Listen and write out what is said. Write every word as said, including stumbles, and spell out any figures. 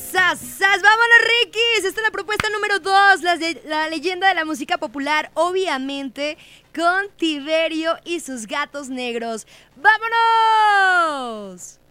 ¡Sas, sas! ¡Vámonos, Rikis! Esta es la propuesta número dos, la, de, la leyenda de la música popular, obviamente, con Tiberio y sus gatos negros. ¡Vámonos!